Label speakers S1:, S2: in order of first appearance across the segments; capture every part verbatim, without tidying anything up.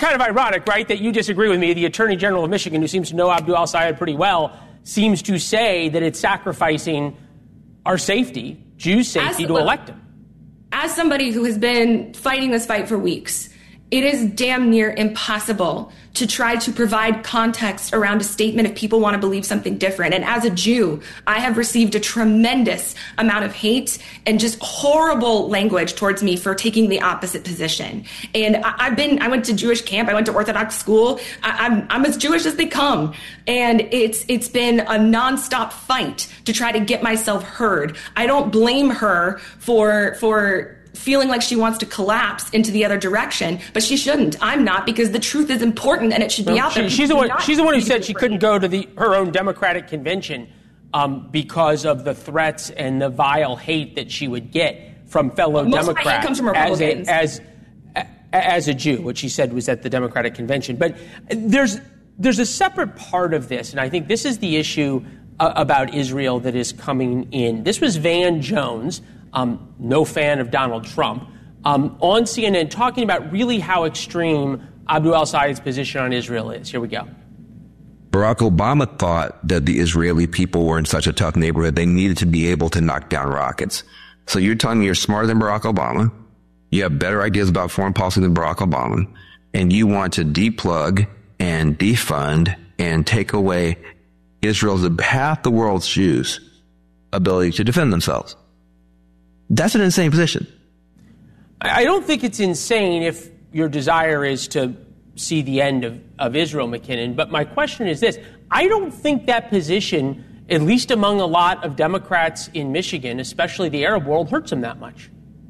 S1: kind of ironic, right, that you disagree with me. The Attorney General of Michigan, who seems to know Abdul al-Sayed pretty well, seems to say that it's sacrificing our safety, Jews' safety, As, to elect him.
S2: As somebody who has been fighting this fight for weeks, it is damn near impossible to try to provide context around a statement if people want to believe something different. And as a Jew, I have received a tremendous amount of hate and just horrible language towards me for taking the opposite position. And I, I've been, I went to Jewish camp, I went to Orthodox school. I, I'm, I'm as Jewish as they come. And it's, it's been a nonstop fight to try to get myself heard. I don't blame her for, for, feeling like she wants to collapse into the other direction, but she shouldn't. I'm not, because the truth is important and it should be well, out there.
S1: She, she's the one. She's the one who said she couldn't go to the her own Democratic convention um, because of the threats and the vile hate that she would get from fellow
S2: Most
S1: Democrats
S2: of my hate comes from Republicans.
S1: as a, as as a Jew, which she said was at the Democratic convention. But there's there's a separate part of this, and I think this is the issue uh, about Israel that is coming in. This was Van Jones. Um, no fan of Donald Trump, um, on C N N talking about really how extreme Abdul al-Sayed's position on Israel is. Here we go.
S3: Barack Obama thought that the Israeli people were in such a tough neighborhood they needed to be able to knock down rockets. So you're telling me you're smarter than Barack Obama, you have better ideas about foreign policy than Barack Obama, and you want to deplug and defund and take away Israel's, half the world's Jews' ability to defend themselves. That's an insane position.
S1: I don't think it's insane if your desire is to see the end of, of Israel, McKinnon. But my question is this. I don't think that position, at least among a lot of Democrats in Michigan, especially the Arab world, hurts them that much.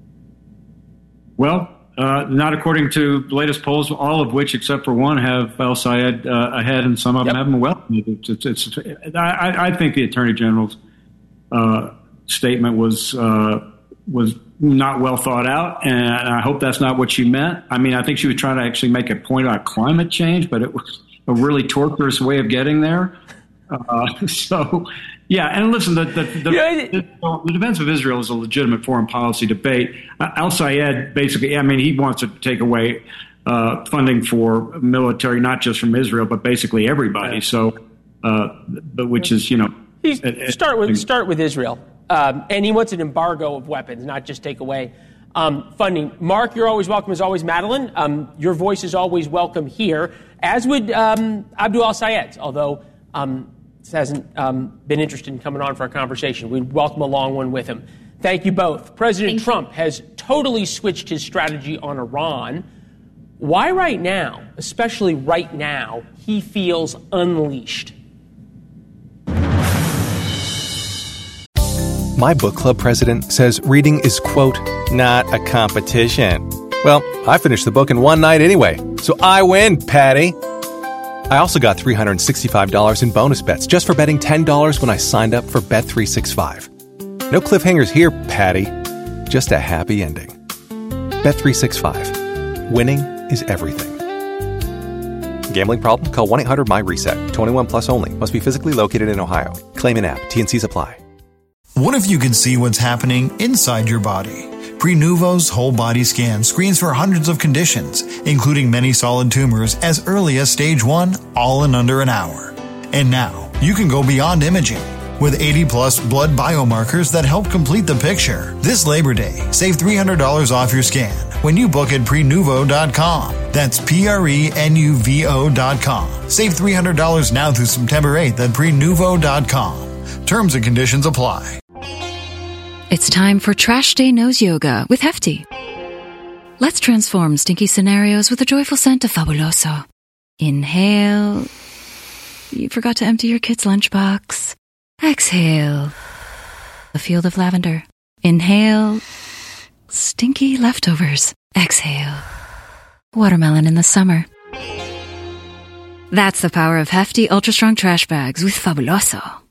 S4: Well, uh, not according to the latest polls, all of which, except for one, have al-Sayed uh, ahead, and some of
S1: yep.
S4: them have him well. It's, it's, it's, I, I think the Attorney General's uh, statement was... Uh, was not well thought out, and I hope that's not what she meant. I mean, I think she was trying to actually make a point about climate change, but it was a really torturous way of getting there. Uh, so, yeah, and listen, the the, the, the the defense of Israel is a legitimate foreign policy debate. Uh, al-Sayed basically, I mean, he wants to take away uh, funding for military, not just from Israel, but basically everybody. So, uh, but which is, you know,
S1: He's, start with start with Israel. Um, and he wants an embargo of weapons, not just take away um, funding. Mark, you're always welcome, as always. Madeline, um, your voice is always welcome here, as would um, Abdul al-Sayed, although um, this hasn't um, been interested in coming on for a conversation. We'd welcome a long one with him. Thank you both. President Thank Trump you. has totally switched his strategy on Iran. Why right now, especially right now, he feels unleashed?
S5: My book club president says reading is, quote, not a competition. Well, I finished the book in one night anyway, so I win, Patty. I also got three hundred sixty-five dollars in bonus bets just for betting ten dollars when I signed up for Bet three sixty-five. No cliffhangers here, Patty. Just a happy ending. Bet three sixty-five. Winning is everything. Gambling problem? Call one eight hundred M Y reset. twenty-one plus only. Must be physically located in Ohio. Claim in app. T and C's apply.
S6: What if you could see what's happening inside your body? Prenuvo's whole body scan screens for hundreds of conditions, including many solid tumors as early as stage one, all in under an hour. And now, you can go beyond imaging. With eighty plus blood biomarkers that help complete the picture. This Labor Day, save three hundred dollars off your scan when you book at prenuvo dot com. That's P R E N U V O dot com. Save three hundred dollars now through September eighth at prenuvo dot com. Terms and conditions apply.
S7: It's time for Trash Day Nose Yoga with Hefty. Let's transform stinky scenarios with a joyful scent of Fabuloso. Inhale. You forgot to empty your kid's lunchbox. Exhale. A field of lavender. Inhale. Stinky leftovers. Exhale. Watermelon in the summer. That's the power of Hefty Ultra Strong Trash Bags with Fabuloso.